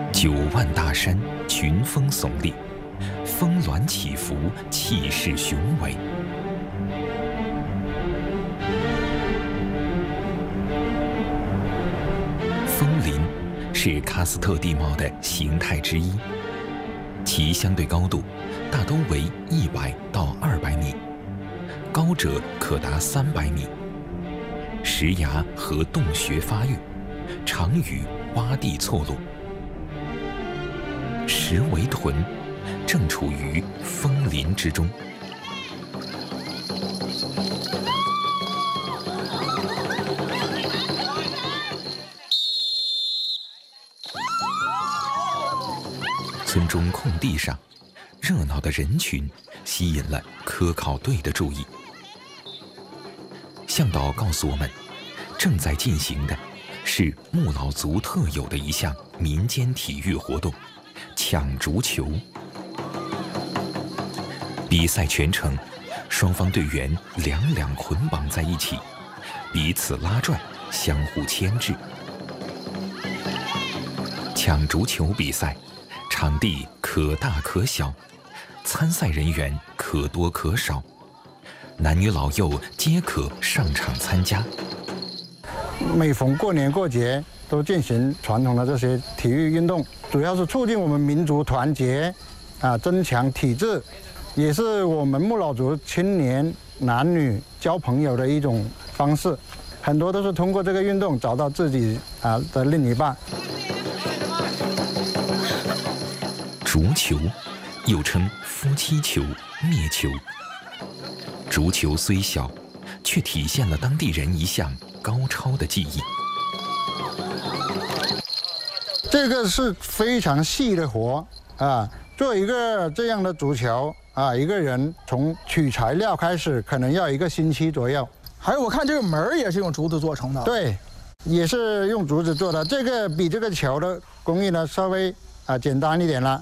9万大山群峰耸立，峰峦起伏，气势雄伟。峰林是喀斯特地貌的形态之一，其相对高度大都为100到200米，高者可达300米。石崖和洞穴发育，常与洼地错落。石围屯正处于峰林之中。村中空地上，热闹的人群吸引了科考队的注意。向导告诉我们，正在进行的是木老族特有的一项民间体育活动——抢竹球。比赛全程，双方队员两捆绑在一起，彼此拉拽，相互牵制。抢竹球比赛，场地可大可小，参赛人员可多可少，男女老幼皆可上场参加。 每逢过年过节都进行传统的这些体育运动，主要是促进我们民族团结，增强体质，也是我们木老族青年男女交朋友的一种方式。很多都是通过这个运动找到自己的另一半。 竹球又称夫妻球、灭球。竹球虽小，却体现了当地人一项高超的技艺。 这个是非常细的活做一个这样的竹球一个人从取材料开始，可能要1个星期左右。 还有我看这个门也是用竹子做成的。 对，也是用竹子做的。这个比这个球的工艺呢稍微简单一点了。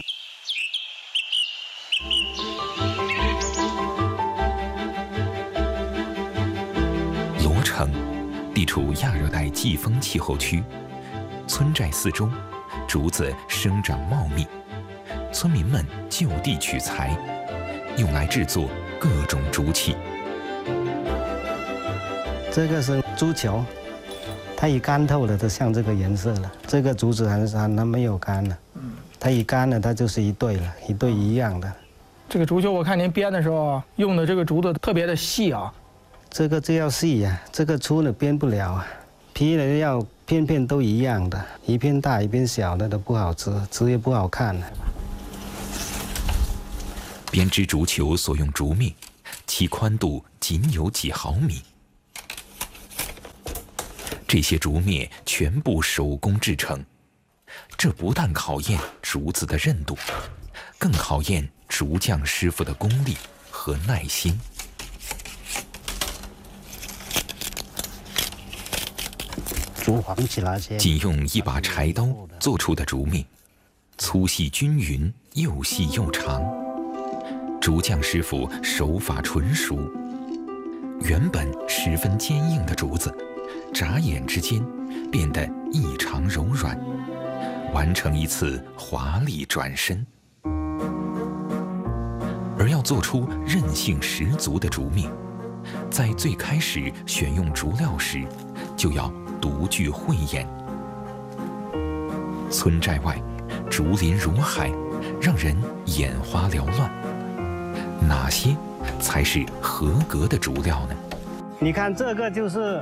罗城地处亚热带季风气候区，村寨四周竹子生长茂密，村民们就地取材，用来制作各种竹器。 这个是竹球，它一干透了，就像这个颜色了。这个竹子还没有干呢，它一干了，它就是一对了，一对一样的。 这个竹球我看您编的时候用的这个竹子特别的细啊。 这个就要细呀，这个粗的编不了啊，劈了要片都一样的，一片大一片小的都不好织，织也不好看。 编织竹球所用竹篾，其宽度仅有几毫米。这些竹篾全部手工制成，这不但考验竹子的韧度，更考验竹匠师傅的功力和耐心。 竹簧起来先， 仅用一把柴刀做出的竹篾，粗细均匀，又细又长。竹匠师傅手法纯熟，原本十分坚硬的竹子，眨眼之间变得异常柔软，完成一次华丽转身。而要做出韧性十足的竹篾，在最开始选用竹料时，就要独具慧眼。村寨外，竹林如海，让人眼花缭乱。哪些才是合格的竹料呢？ 你看这个就是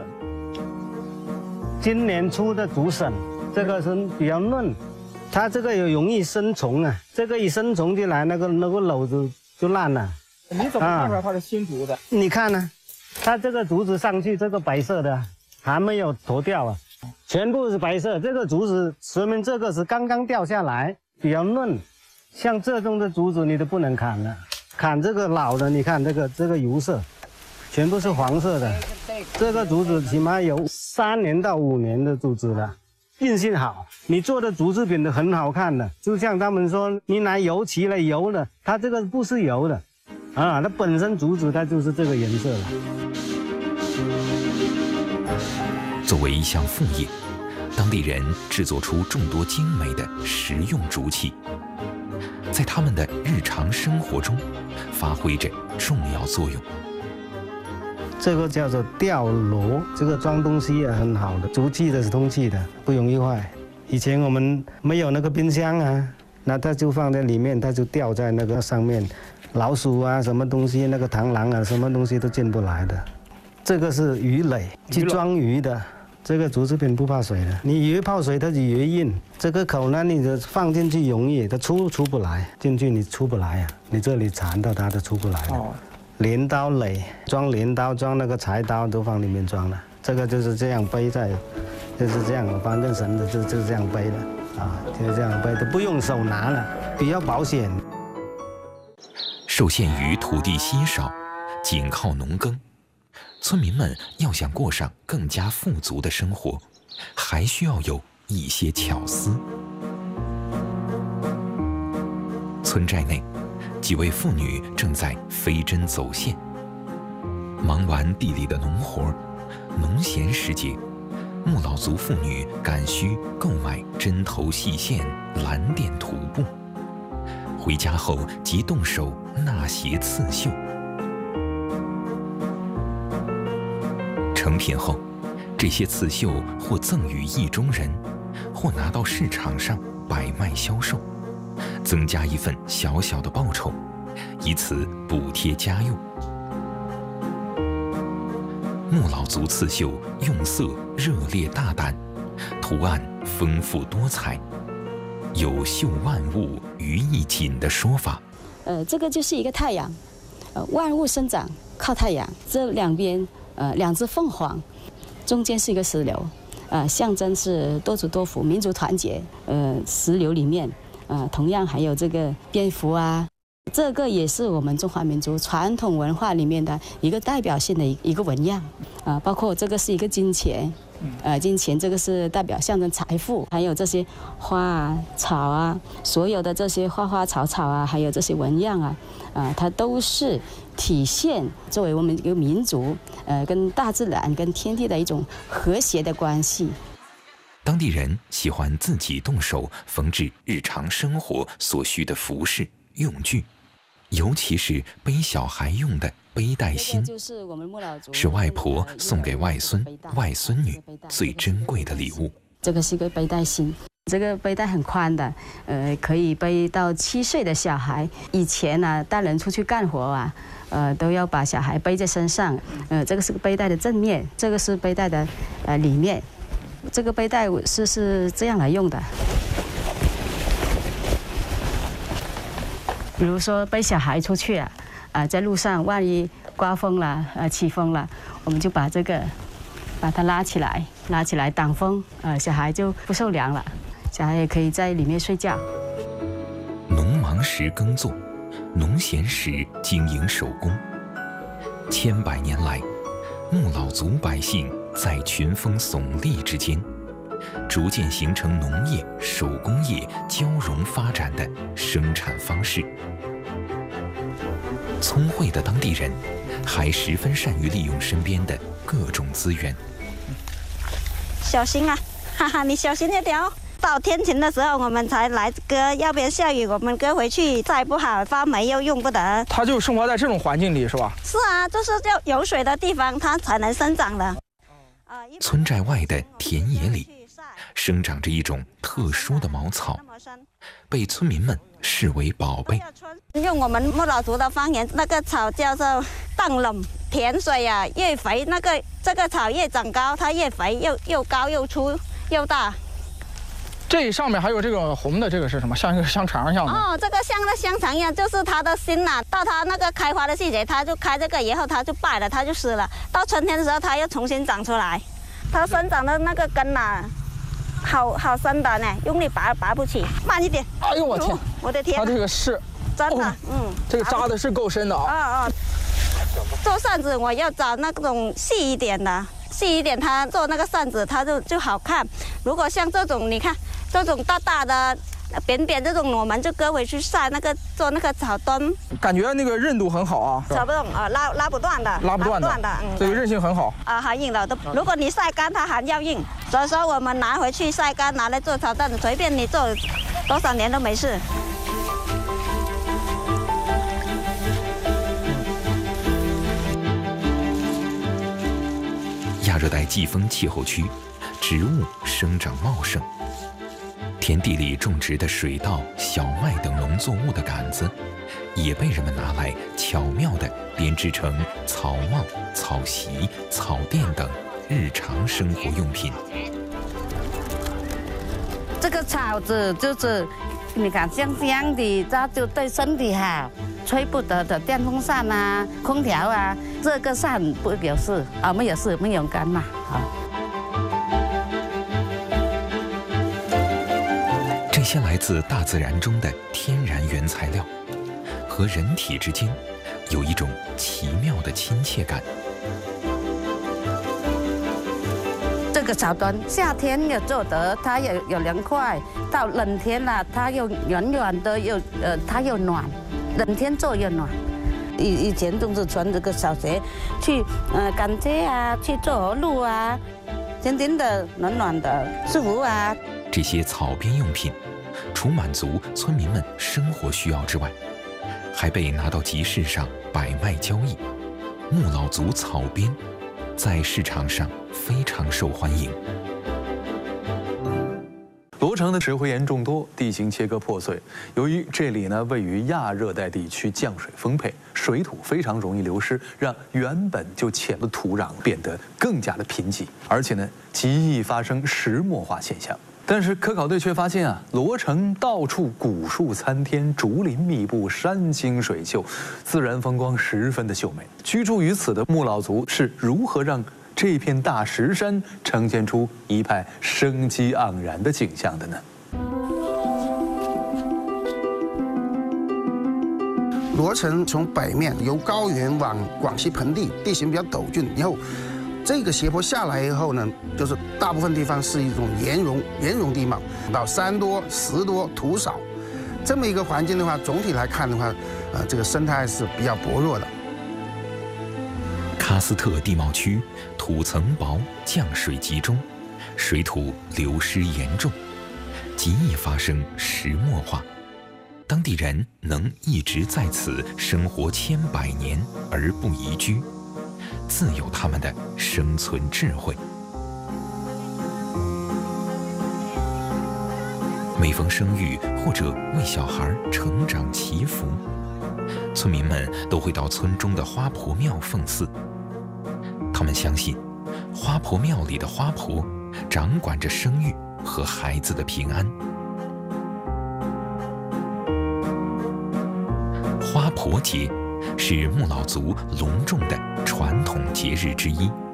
今年出的竹笋，这个是比较嫩，它这个有容易生虫啊，这个一生虫进来，那个篓子就烂了。 你怎么看出来它是新竹的？ 你看呢，它这个竹子上去，这个白色的还没有脱掉啊，全部是白色。这个竹子说明这个是刚刚掉下来，比较嫩。像这种的竹子你都不能砍了，砍这个老的，你看这个油色，全部是黄色的。这个竹子起码有3年到5年的竹子了，运气好，你做的竹制品都很好看的。就像他们说，你拿油漆来油的，它这个不是油的，它本身竹子它就是这个颜色了。 作为一项副业， 当地人制作出众多精美的实用竹器，在他们的日常生活中发挥着重要作用。 这个叫做吊箩，这个装东西也很好的，竹器的是通气的，不容易坏。以前我们没有那个冰箱啊，那它就放在里面，它就吊在那个上面，老鼠啊什么东西，那个螳螂啊什么东西都进不来的。这个是鱼垒，去装鱼的。这个竹制品不怕水的，你鱼泡水它就越硬。这个口呢，你就放进去容易，它出不来，进去你出不来啊，你这里缠到它都出不来了。镰刀垒，装镰刀、装那个柴刀都放里面装了。这个就是这样背在，就是这样，反正绳子就是这样背的啊，就是这样背的，不用手拿了，比较保险。 受限于土地稀少，仅靠农耕，村民们要想过上更加富足的生活，还需要有一些巧思。村寨内，几位妇女正在飞针走线。忙完地里的农活，农闲时节，木老族妇女赶需购买针头细线、蓝靛土布，回家后即动手纳鞋刺绣。成品后，这些刺绣或赠予意中人，或拿到市场上摆卖销售，增加一份小小的报酬，以此补贴家用。木老族刺绣用色热烈大胆，图案丰富多彩，有绣万物于一锦的说法。 这个就是一个太阳，万物生长靠太阳，这两边两只凤凰，中间是一个石榴，象征是多子多福、民族团结。石榴里面，同样还有这个蝙蝠啊，这个也是我们中华民族传统文化里面的一个代表性的一个纹样。包括这个是一个金钱，金钱这个是代表象征财富，还有这些花啊、草啊，所有的这些花花草草啊，还有这些纹样啊，它都是体现作为我们一个民族，跟大自然、跟天地的一种和谐的关系。 当地人喜欢自己动手缝制日常生活所需的服饰用具，尤其是背小孩用的背带芯，是外婆送给外孙、外孙女最珍贵的礼物。 这个是一个背带芯，这个背带很宽的，可以背到7岁的小孩。以前呢，大人出去干活啊，都要把小孩背在身上。这个是个背带的正面，这个是背带的里面。这个背带是这样来用的。比如说背小孩出去啊，在路上万一刮风了、起风了，我们就把它拉起来挡风，小孩就不受凉了，小孩也可以在里面睡觉。 农忙时耕作，农闲时经营手工，千百年来，木老族百姓在群峰耸立之间，逐渐形成农业、手工业交融发展的生产方式。聪慧的当地人还十分善于利用身边的各种资源。 小心啊，哈哈，你小心一点哦。到天晴的时候我们才来割，要不然下雨我们割回去再不好，发霉又用不得。 它就生活在这种环境里是吧？ 是啊，就是要有水的地方它才能生长的。 村寨外的田野里生长着一种特殊的毛草，被村民们视为宝贝。 用我们木老族的方言，那个草叫做荡冷，田水啊越肥，这个草越长高，它越肥，又高又粗又大。 这上面还有这个红的，这个是什么？像一个香肠一样的。 哦，这个像那香肠一样，就是它的心呐。到它那个开花的季节，它就开这个，以后它就败了，它就湿了。到春天的时候，它又重新长出来。它生长的那个根呐，好深的呢，用力拔不起，慢一点。 哎呦我天！ 我的天！ 它这个是真的， 这个扎的是够深的啊。 做扇子我要找那种细一点的，细一点，它做那个扇子它就好看。如果像这种，你看这种大大的扁扁这种，我们就割回去晒做那个草墩。 感觉那个韧度很好啊， 扯不动啊，拉不断的， 拉不断的，这个韧性很好啊，很硬的。如果你晒干，它还要硬。所以说我们拿回去晒干，拿来做草凳，随便你做多少年都没事。 亚热带季风气候区，植物生长茂盛。田地里种植的水稻、小麦等农作物的杆子，也被人们拿来巧妙地编织成草帽、草席、草垫等日常生活用品。 这个草子就是你看香香的，它就对身体好。吹不得的电风扇啊、空调啊，这个扇不有事啊，没有事，没有干嘛啊。 这些来自大自然中的天然原材料，和人体之间有一种奇妙的亲切感。 这个草墩夏天也做得，它有凉快；到冷天了，它又软软的，它又暖。冷天做又暖。以前都是穿这个小鞋去赶街啊，去做活路啊，甜甜的、暖暖的，舒服啊。 这些草编用品，除满足村民们生活需要之外，还被拿到集市上摆卖交易。木老族草编在市场上非常受欢迎。 罗城的石灰岩众多，地形切割破碎。由于这里呢位于亚热带地区，降水丰沛，水土非常容易流失，让原本就浅的土壤变得更加的贫瘠，而且呢极易发生石墨化现象。但是科考队却发现啊，罗城到处古树参天，竹林密布，山清水秀，自然风光十分的秀美。居住于此的木老族是如何让这片大石山呈现出一派生机盎然的景象的呢？ 罗城从北面由高原往广西盆地，地形比较陡峻，然后这个斜坡下来以后呢，就是大部分地方是一种岩溶地貌，到山多石多土少，这么一个环境的话，总体来看的话，这个生态是比较薄弱的。 喀斯特地貌区土层薄，降水集中，水土流失严重，极易发生石墨化。当地人能一直在此生活千百年而不移居，自有他们的生存智慧。每逢生育或者为小孩成长祈福，村民们都会到村中的花婆庙奉祀。他们相信，花婆庙里的花婆掌管着生育和孩子的平安。花婆节是木老族隆重的传统节日之一。